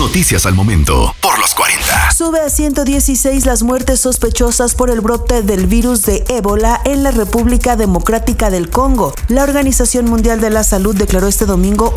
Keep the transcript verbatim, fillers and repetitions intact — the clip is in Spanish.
Noticias al momento por los cuarenta. Sube a ciento dieciséis las muertes sospechosas por el brote del virus de ébola en la República Democrática del Congo. La Organización Mundial de la Salud declaró este domingo